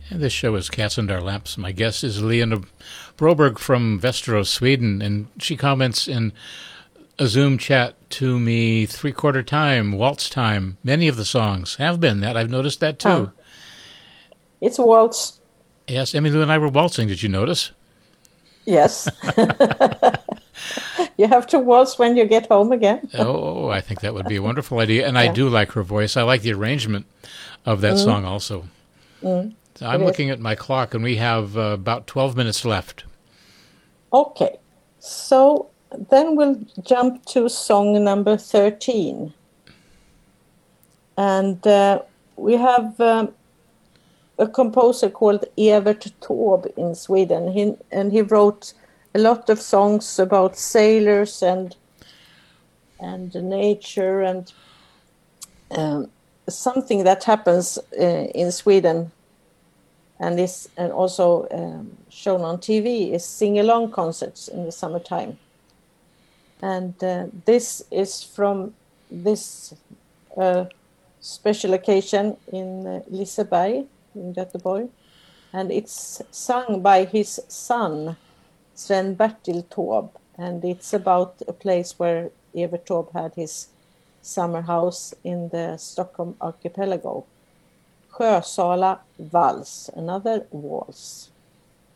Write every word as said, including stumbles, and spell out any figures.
And this show is Cats and Our Laps. My guest is Lena Broberg from Västerås, Sweden, and she comments in a Zoom chat to me three-quarter time, waltz time. Many of the songs have been that. I've noticed that too. Oh. It's a waltz. Yes, Emmylou and I were waltzing. Did you notice? Yes. You have to waltz when you get home again. Oh, I think that would be a wonderful idea. And I yeah. do like her voice. I like the arrangement of that mm. song also. Mm. So I'm looking at my clock, and we have uh, about twelve minutes left. Okay. So then we'll jump to song number thirteen. And uh, we have um, a composer called Evert Taube in Sweden. He, and he wrote a lot of songs about sailors and and nature and um, something that happens uh, in Sweden and is and also um, shown on T V is sing-along concerts in the summertime. And uh, this is from this uh, special occasion in uh, Liseberg in Göteborg, and it's sung by his son Sven Bertil Taube, and it's about a place where Evert Taube had his summer house in the Stockholm archipelago. Sjösala Vals, another waltz.